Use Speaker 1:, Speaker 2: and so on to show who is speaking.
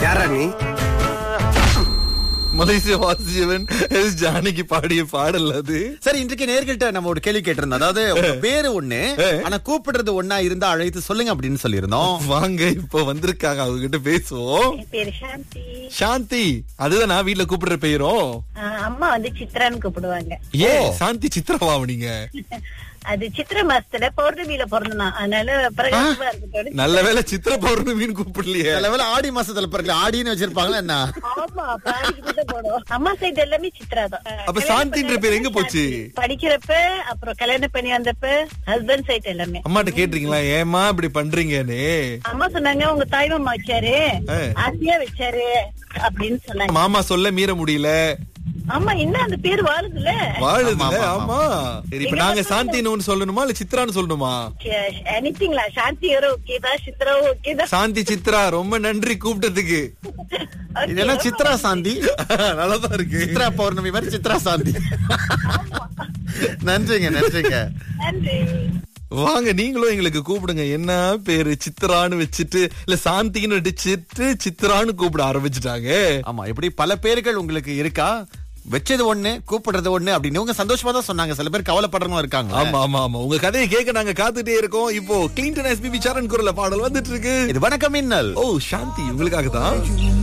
Speaker 1: யாரா நீ?
Speaker 2: மலேசிய வாசியவன் எஸ் ஜானகி பாடிய பாடல் அது.
Speaker 3: சரி, இன்றைக்கு நேர்கள்ட்ட நம்ம ஒரு கேள்வி கேட்டிருந்தோம். அதாவது உங்க பேரு ஒண்ணு, ஆனா கூப்பிடுறது ஒண்ணா இருந்தா அழைத்து சொல்லுங்க அப்படின்னு சொல்லியிருந்தோம்.
Speaker 2: வாங்க இப்ப வந்திருக்காங்க, அவங்க கிட்ட பேசுவோம்.
Speaker 4: என் பேரு சாந்தி.
Speaker 2: சாந்தி, அதுதான் நான் வீட்டுல கூப்பிடுற பெயரும்.
Speaker 4: அம்மா வந்து சித்ரான்னு கூப்பிடுவாங்க.
Speaker 2: ஏ சாந்தி சித்ராவா நீங்க?
Speaker 4: அது சித்திர மாசத்துல பௌர்ணமியில பிறந்தான், அதனால பிரகாசமா இருக்கட்டும்.
Speaker 2: நல்ல வேளை சித்திர பௌர்ணமின்னு கூப்பிடலையே.
Speaker 3: நல்ல வேளை ஆடி மாசத்துல பிறகு ஆடின்னு வச்சிருப்பாங்களா என்ன?
Speaker 4: ஆமா, பாடிக்கிட்டு போடும். அம்மா சைடு எல்லாமே சித்ரா தான்.
Speaker 2: அப்ப சாந்தின்ற பேர் எங்க போச்சு?
Speaker 4: படிக்கிறப்ப, அப்புறம் கல்யாணம் பண்ணி வந்தப்ப ஹஸ்பண்ட் சைடு எல்லாமே.
Speaker 2: அம்மாட்ட கேட்டீங்களா ஏமா இப்படி பண்றீங்கன்னு?
Speaker 4: அம்மா சொன்னாங்க உங்க தாய் மாமா வச்சாரு, ஆசையா வச்சாரு அப்படின்னு சொன்னாங்க.
Speaker 2: மாமா சொல்ல மீற முடியல.
Speaker 4: ஆமா, இன்னும் அந்த பேர் வாழுதுல.
Speaker 2: வாழுதுல. ஆமா. சரி, இப்ப நாங்க சாந்தின்னு ஒண்ணு சொல்லணுமா இல்ல சித்ரான்னு சொல்லணுமா?
Speaker 4: எனிதிங்லா, சாந்தி ஓகேதா, சித்ரா ஓகேதா.
Speaker 2: சாந்தி சித்ரா, ரொம்ப நன்றி கூப்பிட்டதுக்கு.
Speaker 3: இதெல்லாம் சித்ரா சாந்தி.
Speaker 2: நல்லாதான் இருக்கு.
Speaker 3: சித்ரா பௌர்ணமி மாதிரி சித்ரா சாந்தி. நன்றிங்க, நன்றிங்க.
Speaker 4: நன்றி.
Speaker 2: வாங்க நீங்களும் எங்களுக்கு கூப்பிடுங்க. என்ன பேரு? சித்ரான்னு வச்சுட்டு இல்ல சாந்தின்னு அடிச்சிட்டு சித்ரான்னு கூப்பிட ஆரம்பிச்சுட்டாங்க.
Speaker 3: ஆமா, இப்படி பல பேர்கள் உங்களுக்கு இருக்கா? வச்சது ஒண்ணு, கூப்பிடுறது ஒண்ணு அப்படின்னு உங்க சந்தோஷமா தான் சொன்னாங்க. சில பேர் கவலைப்படுறவங்க இருக்காங்க.
Speaker 2: ஆமா ஆமா ஆமா, உங்க கதையை கேட்க நாங்க காத்துட்டே இருக்கோம். இப்போ கிளின்டன் எஸ்பிபி சரண் குரல்ல பாடல் வந்துட்டு இருக்கு.
Speaker 3: இது வணக்கம் மின்னல்.
Speaker 2: ஓ சாந்தி, உங்களுக்காக தான்.